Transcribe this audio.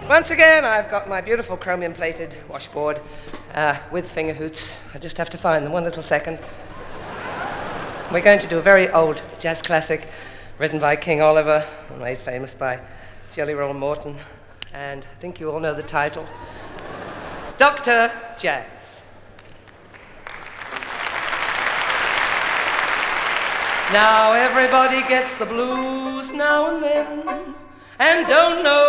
Once again, I've got my beautiful chromium-plated washboard with finger hoots. I just have to find them. 1 little second. We're going to do a very old jazz classic written by King Oliver, made famous by Jelly Roll Morton. And I think you all know the title. Dr. Jazz. Now everybody gets the blues now and then, and don't know